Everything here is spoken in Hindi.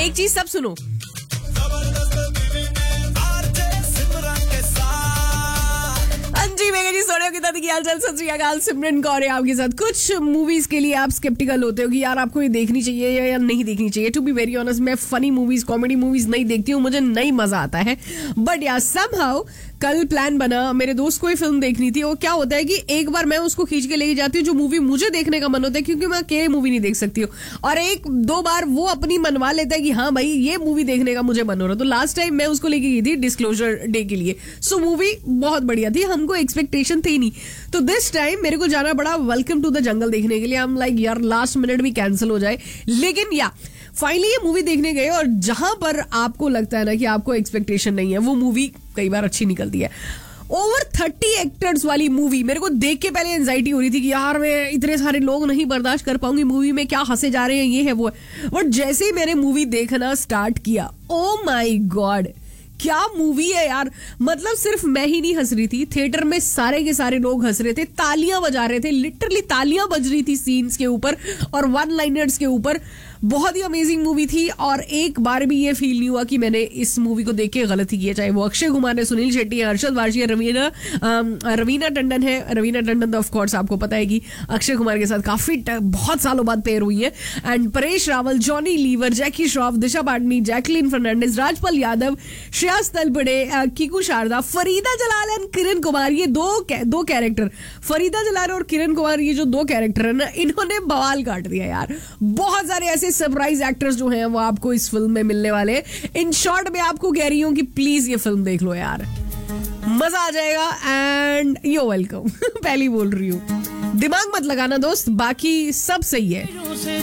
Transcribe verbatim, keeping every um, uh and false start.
एक चीज सब सुनो, सिमरन कौर है आपके साथ। कुछ मूवीज के लिए आप स्केप्टिकल होते हो कि यार आपको ये देखनी चाहिए या, या नहीं देखनी चाहिए। टू बी वेरी ऑनेस्ट, मैं फनी मूवीज, कॉमेडी मूवीज नहीं देखती हूँ, मुझे नहीं मजा आता है। बट यार समहाउ कल प्लान बना, मेरे दोस्त को ही फिल्म देखनी थी। और क्या होता है कि एक बार मैं उसको खींच के लेके जाती हूँ जो मूवी मुझे देखने का मन होता है, क्योंकि मैं अकेले मूवी नहीं देख सकती हूँ। और एक दो बार वो अपनी मनवा लेता है कि हाँ भाई ये मूवी देखने का मुझे मन हो रहा है। तो लास्ट टाइम मैं उसको लेके गई थी डिस्क्लोजर डे के लिए। सो मूवी बहुत बढ़िया थी, हमको एक्सपेक्टेशन थी नहीं। तो दिस टाइम मेरे को जाना पड़ा वेलकम टू द जंगल देखने के लिए। हम लाइक यार लास्ट मिनट भी कैंसिल हो जाए, लेकिन या फाइनली ये मूवी देखने गए। और जहां पर आपको लगता है ना कि आपको एक्सपेक्टेशन नहीं है, वो मूवी कई बार अच्छी निकलती है। ओवर थर्टी एक्टर्स वाली मूवी, मेरे को देख के पहले एंजाइटी हो रही थी कि यार मैं इतने सारे लोग नहीं बर्दाश्त कर पाऊंगी, मूवी में क्या हंसे जा रहे हैं, ये है वो है। बट जैसे ही मैंने मूवी देखना स्टार्ट किया, ओ माय गॉड क्या मूवी है यार। मतलब सिर्फ मैं ही नहीं हंस रही थी, थिएटर में सारे के सारे लोग हंस रहे थे, तालियां बजा रहे थे, लिटरली तालियां बज रही थी सीन्स के ऊपर और वन लाइनर्स के ऊपर। बहुत ही अमेजिंग मूवी थी। और एक बार भी ये फील नहीं हुआ कि मैंने इस मूवी को देख के गलती की है। चाहे वो अक्षय कुमार है, सुनील शेट्टी है, हर्षद वारसी है, रवीना रवीना टंडन है। रवीना टंडन तो ऑफ कोर्स आपको पता है कि अक्षय कुमार के साथ काफी बहुत सालों बाद पेयर हुई है। And Paresh Rawal, Johnny liver, Jackie Shroff, Disha Patni, Jacqueline Fernandes, Rajpal Yadav, Shreyas Talpade, Kiku Sharda, Farida Jalal and Kiran Kumar. ये दो दो कैरेक्टर, फरीदा जलाल और किरण कुमार, ये जो दो कैरेक्टर है ना, इन्होंने बवाल काट दिया यार। बहुत सारे ऐसे सरप्राइज एक्टर्स जो हैं वो आपको इस फिल्म में मिलने वाले। इन शॉर्ट में आपको कह रही हूं कि प्लीज ये फिल्म देख लो यार, मजा आ जाएगा। एंड यू वेलकम पहली बोल रही हूं, दिमाग मत लगाना दोस्त, बाकी सब सही है।